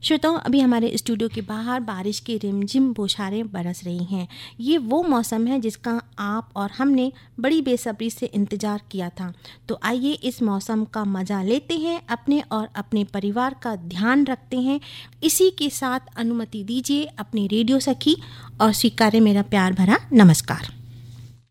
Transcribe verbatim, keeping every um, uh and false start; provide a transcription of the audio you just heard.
श्रोताओं, अभी हमारे स्टूडियो के बाहर बारिश की रिमझिम बौछारें बरस रही हैं। ये वो मौसम है जिसका आप और हमने बड़ी बेसब्री से इंतज़ार किया था। तो आइए इस मौसम का मज़ा लेते हैं, अपने और अपने परिवार का ध्यान रखते हैं। इसी के साथ अनुमति दीजिए अपनी रेडियो सखी और स्वीकारें मेरा प्यार भरा नमस्कार।